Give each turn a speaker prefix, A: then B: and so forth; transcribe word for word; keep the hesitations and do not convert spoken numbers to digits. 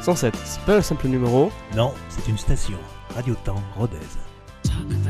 A: cent sept, c'est pas un simple numéro.
B: Non, c'est une station. Radio Temps, Rodez.